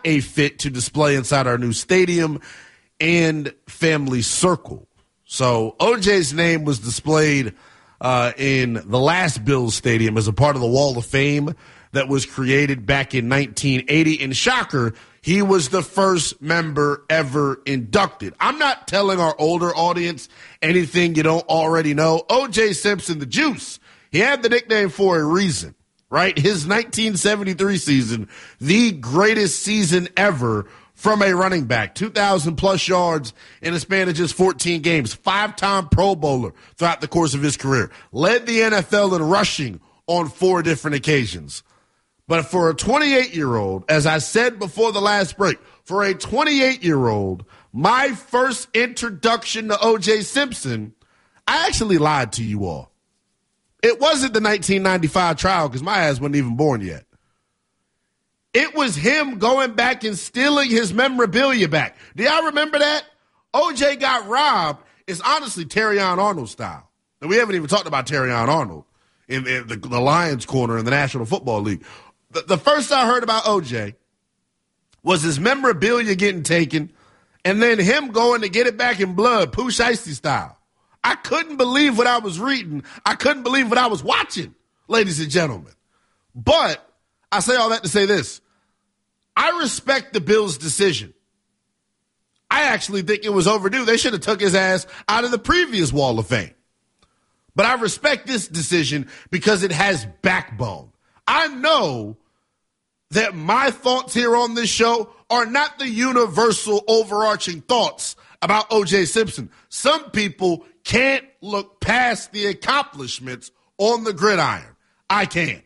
a fit to display inside our new stadium and family circle. So OJ's name was displayed in the last Bills stadium as a part of the Wall of Fame that was created back in 1980. And shocker, he was the first member ever inducted. I'm not telling our older audience anything you don't already know. O.J. Simpson, the Juice, he had the nickname for a reason, right? His 1973 season, the greatest season ever from a running back, 2,000-plus yards in a span of just 14 games, 5-time Pro Bowler throughout the course of his career, led the NFL in rushing on 4 different occasions. But for a 28-year-old, as I said before the last break, for a 28-year-old, my first introduction to O.J. Simpson, I actually lied to you all. It wasn't the 1995 trial because my ass wasn't even born yet. It was him going back and stealing his memorabilia back. Do y'all remember that? O.J. got robbed. It's honestly Terrion Arnold style. And we haven't even talked about Terrion Arnold in the Lions corner in the National Football League. The first I heard about O.J. was his memorabilia getting taken and then him going to get it back in blood, Pooh Shiesty style. I couldn't believe what I was reading. I couldn't believe what I was watching, ladies and gentlemen. But I say all that to say this. I respect the Bills' decision. I actually think it was overdue. They should have took his ass out of the previous Wall of Fame. But I respect this decision because it has backbone. I know that my thoughts here on this show are not the universal overarching thoughts about O.J. Simpson. Some people can't look past the accomplishments on the gridiron. I can.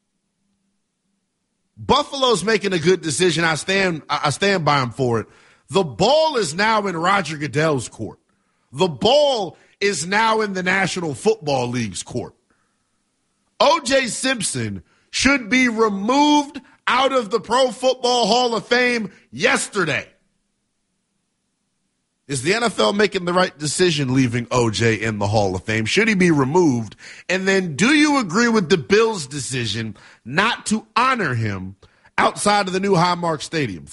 Buffalo's making a good decision. I stand by him for it. The ball is now in Roger Goodell's court. The ball is now in the National Football League's court. O.J. Simpson should be removed out of the Pro Football Hall of Fame yesterday. Is the NFL making the right decision leaving O.J. in the Hall of Fame? Should he be removed? And then do you agree with the Bills' decision not to honor him outside of the new Highmark Stadium?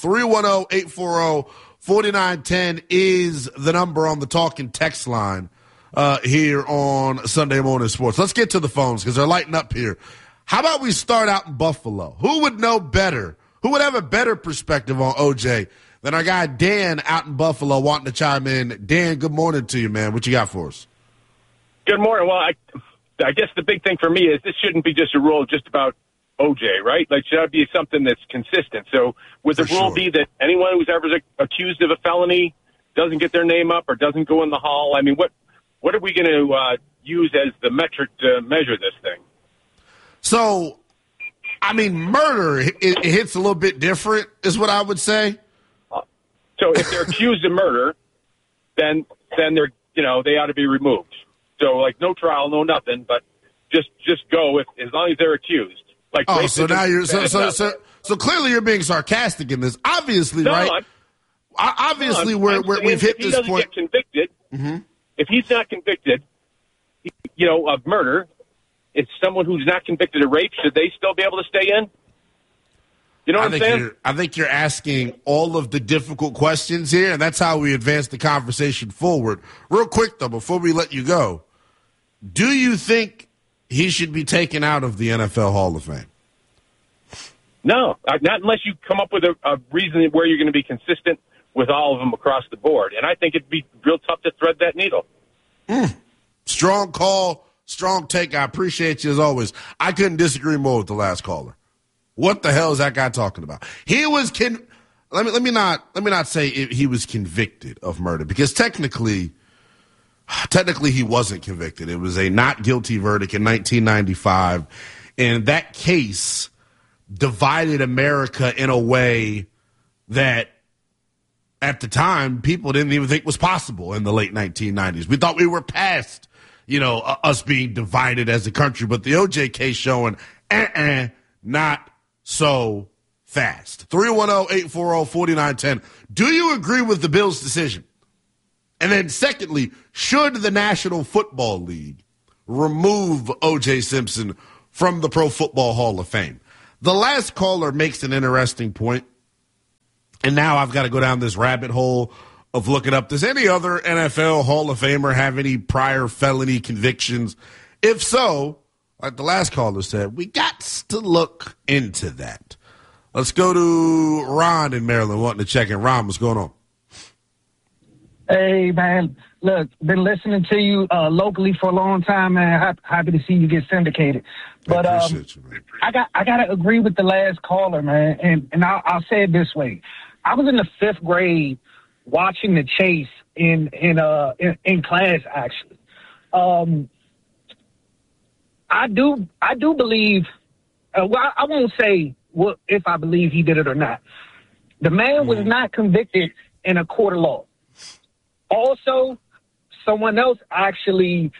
310-840-4910 is the number on the talking text line here on Sunday Morning Sports. Let's get to the phones because they're lighting up here. How about we start out in Buffalo? Who would know better? Who would have a better perspective on O.J. than our guy Dan out in Buffalo wanting to chime in? Dan, good morning to you, man. What you got for us? Good morning. Well, I guess the big thing for me is this shouldn't be just a rule just about O.J., right? Like, should that be something that's consistent? So would the rule be that anyone who's ever accused of a felony doesn't get their name up or doesn't go in the hall? I mean, what are we going to use as the metric to measure this thing? So, I mean, murder, it hits a little bit different is what I would say. So if they're accused of murder, then they're, they ought to be removed. So, like, no trial, no nothing, but just go as long as they're accused. Like, so now you're so clearly you're being sarcastic in this. Obviously, no, right? Obviously, we've hit this point. Get convicted, if he's not convicted, of murder, it's someone who's not convicted of rape. Should they still be able to stay in? You know what I'm saying? I think you're asking all of the difficult questions here, and that's how we advance the conversation forward. Real quick, though, before we let you go, do you think he should be taken out of the NFL Hall of Fame? No, not unless you come up with a reason where you're going to be consistent with all of them across the board. And I think it'd be real tough to thread that needle. Strong call, strong take. I appreciate you as always. I couldn't disagree more with the last caller. What the hell is that guy talking about? He was let me not say he was convicted of murder because technically he wasn't convicted. It was a not guilty verdict in 1995, and that case divided America in a way that at the time people didn't even think was possible in the late 1990s. We thought we were past, us being divided as a country, but the O.J. case showing not so fast. 310-840-4910. Do you agree with the Bills' decision? And then secondly, should the National Football League remove O.J. Simpson from the Pro Football Hall of Fame? The last caller makes an interesting point. And now I've got to go down this rabbit hole of looking up, does any other NFL Hall of Famer have any prior felony convictions? If so, like the last caller said, we got to look into that. Let's go to Ron in Maryland wanting to check in. Ron, what's going on? Hey, man. Look, been listening to you locally for a long time, man. Happy to see you get syndicated. But I appreciate you, man. I gotta agree with the last caller, man. And I'll say it this way: I was in the 5th grade watching The Chase in class. Actually, I do believe. Well, I won't say if I believe he did it or not. The man was not convicted in a court of law. Also, someone else actually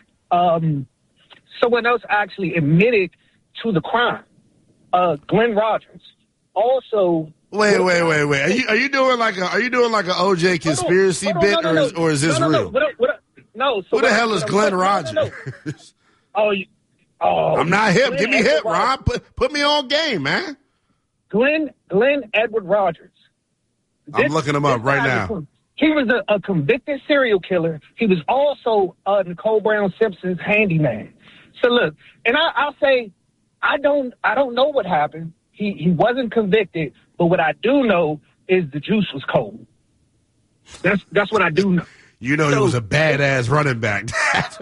admitted to the crime. Glenn Rogers. Also. Wait. Are you doing like a OJ conspiracy bit, or is this real? No. Who the hell is Glenn Rogers? I'm not hip. Give me hip, Ron. Put me on game, man. Glenn Edward Rogers. I'm looking him up right now. He was a convicted serial killer. He was also Nicole Brown Simpson's handyman. So look, and I'll say, I don't know what happened. He wasn't convicted, but what I do know is the juice was cold. That's what I do know. You know, he was a badass running back.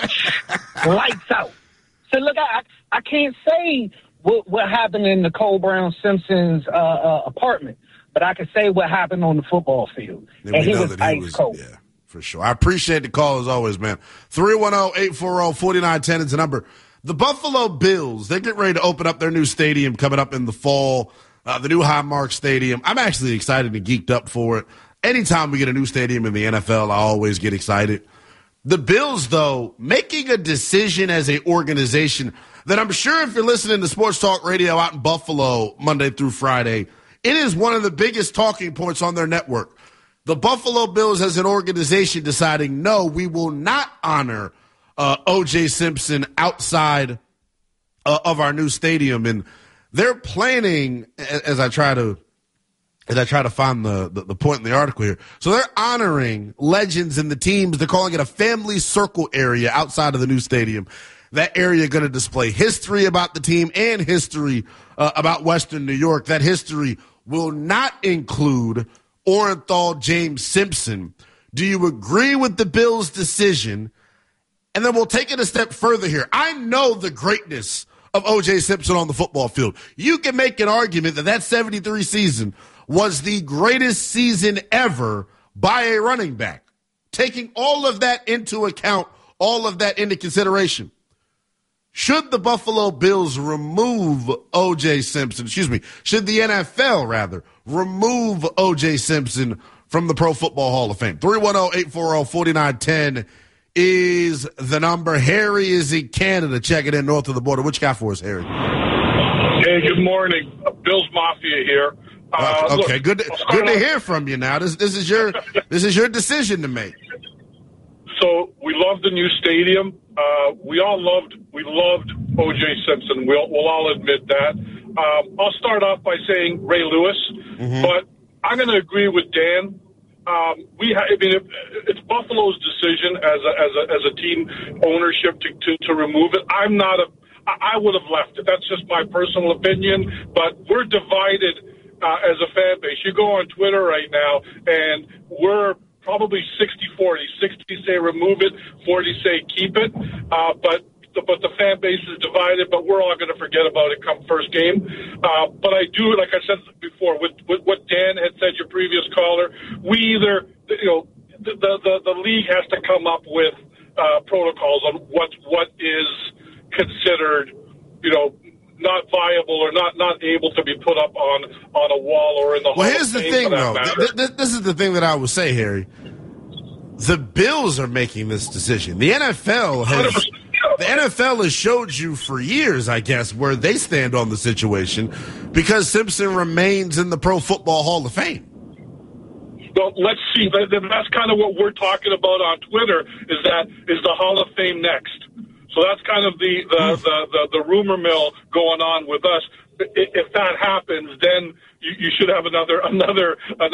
Lights out. So look, I can't say what happened in Nicole Brown Simpson's apartment. But I can say what happened on the football field. And he was ice cold. Yeah, for sure. I appreciate the call as always, man. 310-840-4910 is the number. The Buffalo Bills, they get ready to open up their new stadium coming up in the fall, the new Highmark Stadium. I'm actually excited and geeked up for it. Anytime we get a new stadium in the NFL, I always get excited. The Bills, though, making a decision as an organization that I'm sure if you're listening to Sports Talk Radio out in Buffalo Monday through Friday, it is one of the biggest talking points on their network. The Buffalo Bills as an organization deciding, no, we will not honor O.J. Simpson outside of our new stadium. And they're planning, as I try to find the point in the article here. So they're honoring legends and the teams. They're calling it a family circle area outside of the new stadium. That area going to display history about the team and history about Western New York. That history will not include Orenthal James Simpson. Do you agree with the Bills' decision? And then we'll take it a step further here. I know the greatness of O.J. Simpson on the football field. You can make an argument that 73 season was the greatest season ever by a running back. Taking all of that into account, all of that into consideration. Should the Buffalo Bills remove O.J. Simpson, should the NFL, rather, remove O.J. Simpson from the Pro Football Hall of Fame? 310-840-4910 is the number. Harry is in Canada, checking in north of the border. What you got for us, Harry? Hey, good morning. Bills Mafia here. Okay, good to hear from you now. This is your decision to make. So we love the new stadium. We loved O.J. Simpson. We'll all admit that. I'll start off by saying Ray Lewis, but I'm going to agree with Dan. It's Buffalo's decision as a team ownership to remove it. I would have left it. That's just my personal opinion. But we're divided as a fan base. You go on Twitter right now, and we're probably 60-40. 60 say remove it, 40 say keep it. But the fan base is divided, but we're all going to forget about it come first game. But I do, like I said before, with what Dan had said, your previous caller, we either, the league has to come up with protocols on what is considered, not viable or not able to be put up on a wall or in the Hall of Fame. Well, here's the thing, though. This is the thing that I would say, Harry. The Bills are making this decision. The NFL has showed you for years, I guess, where they stand on the situation because Simpson remains in the Pro Football Hall of Fame. Well, let's see. That's kind of what we're talking about on Twitter. Is the Hall of Fame next? So that's kind of the rumor mill going on with us. If that happens, then you should have another